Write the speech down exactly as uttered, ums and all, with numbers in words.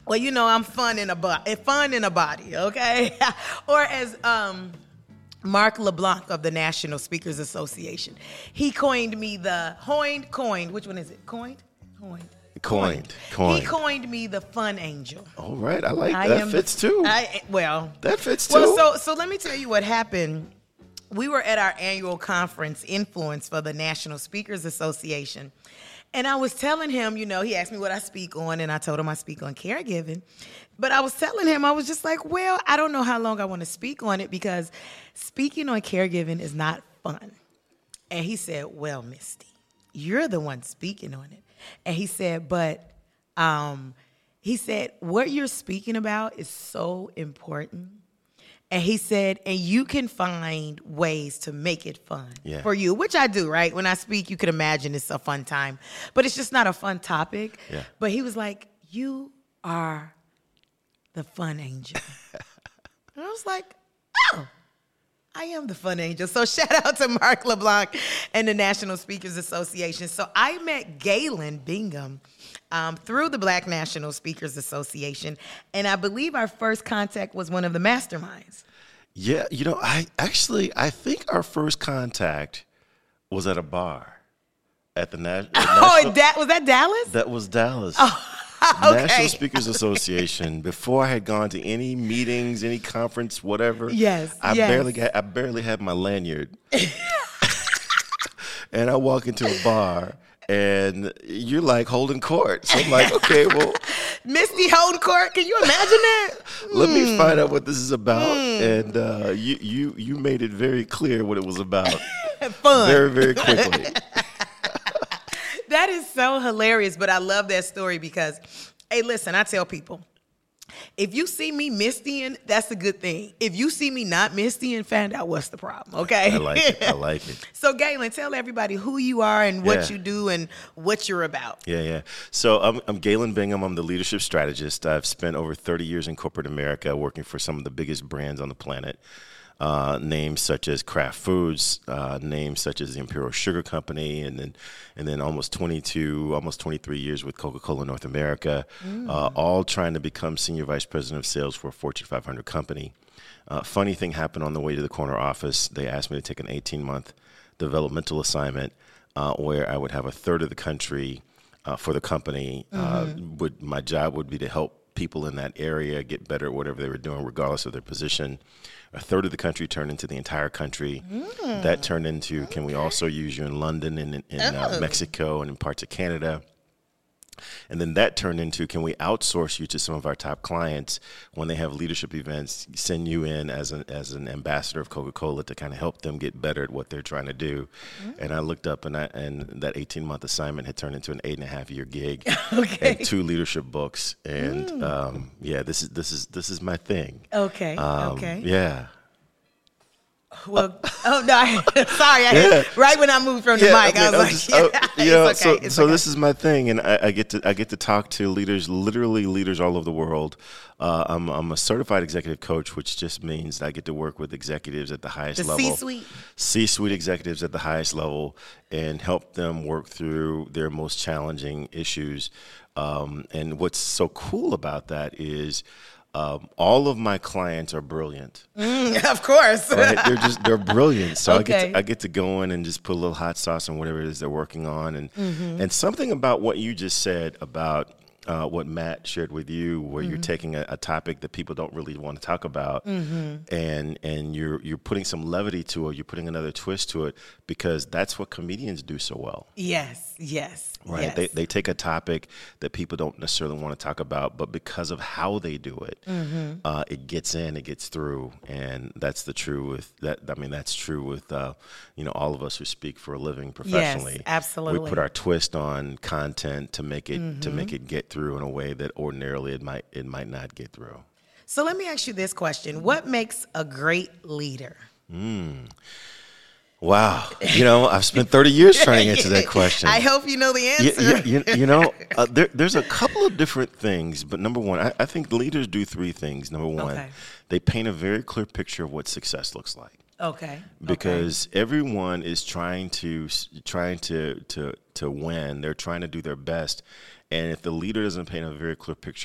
Well, you know, I'm fun in a bo- fun in a body, okay? Or as um, Mark LeBlanc of the National Speakers Association, he coined me the coined coined. Which one is it? Coined, coined, Coined, coined. He coined me the fun angel. All right, I like I that. am Fits the, too. I, well, that fits too. Well, so so let me tell you what happened. We were at our annual conference, Influence, for the National Speakers Association. And I was telling him, you know, he asked me what I speak on, and I told him I speak on caregiving. But I was telling him, I was just like, well, I don't know how long I want to speak on it because speaking on caregiving is not fun. And he said, well, Misty, you're the one speaking on it. And he said, but um, he said, what you're speaking about is so important. And he said, and you can find ways to make it fun yeah. for you, which I do, right? When I speak, you can imagine it's a fun time, but it's just not a fun topic. Yeah. But he was like, you are the fun angel. And I was like, oh, I am the fun angel. So shout out to Mark LeBlanc and the National Speakers Association. So I met Galen Bingham um, through the Black National Speakers Association. And I believe our first contact was one of the masterminds. Yeah, you know, I actually, I think our first contact was at a bar at the Na- Oh, National. that was that Dallas? That was Dallas. Oh, okay. National Speakers Association. Before I had gone to any meetings, any conference, whatever. Yes, I yes. barely got. I barely had my lanyard. And I walk into a bar, and you're like holding court. So I'm like, okay, well, Misty holding court. Can you imagine that? let me find out what this is about. And uh, you, you, you made it very clear what it was about. Fun. Very, very quickly. That is so hilarious, but I love that story because, hey, listen, I tell people, if you see me mistying, that's a good thing. If you see me not mistying, find out what's the problem, okay? I like it. I like it. So, Galen, tell everybody who you are and what Yeah. you do and what you're about. Yeah, yeah. So I'm, I'm Galen Bingham. I'm the leadership strategist. I've spent over thirty years in corporate America working for some of the biggest brands on the planet. Uh, names such as Kraft Foods, uh, names such as the Imperial Sugar Company, and then and then almost twenty-two, almost twenty-three years with Coca-Cola North America, mm. uh, all trying to become senior vice president of sales for a Fortune five hundred company. Uh, funny thing happened on the way to the corner office. They asked me to take an eighteen-month developmental assignment uh, where I would have a third of the country uh, for the company. Mm-hmm. Uh, would my job would be to help people in that area get better at whatever they were doing, regardless of their position. A third of the country turned into the entire country. Mm. That turned into, okay. Can we also use you in London and in, in uh, oh. Mexico and in parts of Canada? And then that turned into, can we outsource you to some of our top clients when they have leadership events, send you in as an as an ambassador of Coca-Cola to kind of help them get better at what they're trying to do. Mm-hmm. And I looked up, and I, and that eighteen-month assignment had turned into an eight and a half year gig okay. and two leadership books. And mm. um, yeah, this is this is this is my thing. Okay. Um, okay. Yeah. Well, oh no! I, sorry, I Yeah. right when I moved from the Yeah, mic, I, mean, I was I'm like, just, yeah, oh, you know, it's okay. so it's so okay. this is my thing, and I, I get to I get to talk to leaders, literally leaders all over the world. Uh, I'm I'm a certified executive coach, which just means that I get to work with executives at the highest the level, C-suite, C-suite executives at the highest level, and help them work through their most challenging issues. Um, and what's so cool about that is. Um, all of my clients are brilliant. Mm, of course, right? They're just they're brilliant. So okay. I get to, I get to go in and just put a little hot sauce on whatever it is they're working on, and mm-hmm. and something about what you just said about uh, what Matt shared with you, where mm-hmm. you're taking a, a topic that people don't really want to talk about, mm-hmm. and and you're you're putting some levity to it. You're putting another twist to it because that's what comedians do so well. Yes, yes. Right. Yes. They they take a topic that people don't necessarily want to talk about, but because of how they do it, mm-hmm. uh, it gets in, it gets through, and that's the true with that. I mean, that's true with uh, you know all of us who speak for a living professionally. Yes, absolutely. We put our twist on content to make it mm-hmm. to make it get through in a way that ordinarily it might it might not get through. So let me ask you this question: what makes a great leader? Mm. Wow. You know, I've spent thirty years trying to answer that question. I hope you know the answer. Yeah, yeah, you, you know, uh, there, there's a couple of different things, but number one, I, I think leaders do three things. Number one, okay. they paint a very clear picture of what success looks like. Okay. Because okay. everyone is trying to trying to to to win. They're trying to do their best. And if the leader doesn't paint a very clear picture